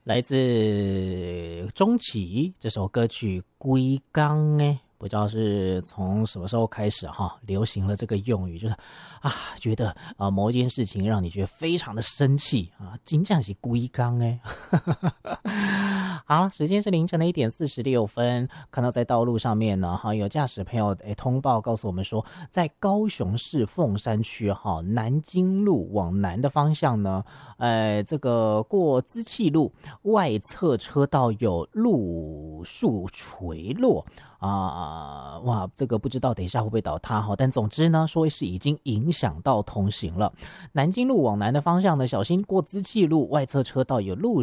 来自钟启这首歌曲《龟缸》哎，不知道是从什么时候开始流行了这个用语，就是觉得某一件事情让你觉得非常的生气真正是龟缸哎。好，时间是凌晨的1:46，看到在道路上面呢有驾驶朋友通报告诉我们说，在高雄市凤山区南京路往南的方向呢，这个过资气路外侧车道有路树垂落哇，这个不知道等一下会不会倒塌但总之呢，说是已经影响到通行了。南京路往南的方向呢，小心过资气路外侧车道有路